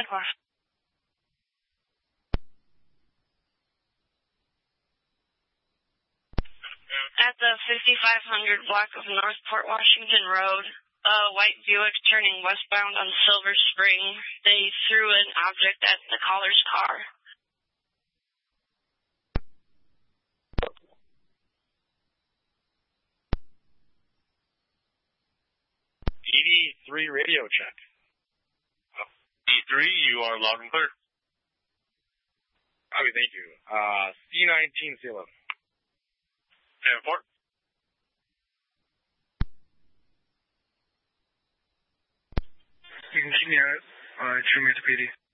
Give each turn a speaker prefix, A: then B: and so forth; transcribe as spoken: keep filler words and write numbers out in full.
A: car. At the fifty-five hundred block of North Port Washington Road, a white Buick turning westbound on Silver Spring, they threw an object at the caller's car.
B: E D three radio check.
C: E D three, you are loud and clear.
B: Okay, thank you. Uh, C nineteen, C eleven.
C: ten four.
D: You can keep me at uh, two minutes, P D.